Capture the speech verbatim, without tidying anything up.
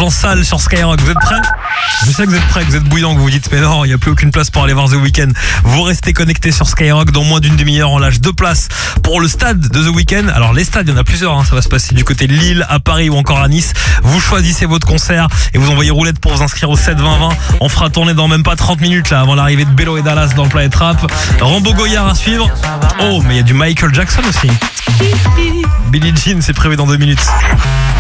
Ambiance sale sur Skyrock. Vous êtes prêts ? Je sais que vous êtes prêts, que vous êtes bouillants, que vous vous dites mais non, il n'y a plus aucune place pour aller voir The Weeknd. Vous restez connectés sur Skyrock. Dans moins d'une demi-heure, on lâche deux places pour le stade de The Weeknd. Alors les stades, il y en a plusieurs, hein. Ça va se passer du côté de Lille, à Paris ou encore à Nice. Vous choisissez votre concert et vous envoyez roulette pour vous inscrire au sept vingt vingt. On fera tourner dans même pas trente minutes là avant l'arrivée de Bello et Dallas dans le Planet Rap. Rambo Goyard à suivre. Oh, mais il y a du Michael Jackson aussi. Billie Jean, c'est prévu dans deux minutes.